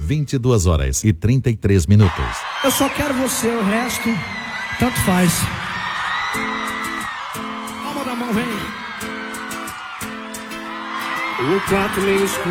22h33. Eu só quero você, o resto, tanto faz. Palma da mão, vem. O quarto meio escuro.